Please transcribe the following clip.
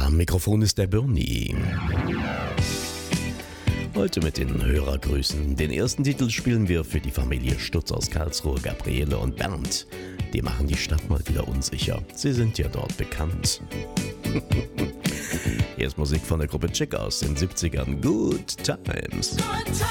Am Mikrofon ist der Bernie. Heute mit den Hörergrüßen. Den ersten Titel spielen wir für die Familie Stutz aus Karlsruhe, Gabriele und Bernd. Die machen die Stadt mal wieder unsicher. Sie sind ja dort bekannt. Hier ist Musik von der Gruppe Chick aus den 70ern. Good Times.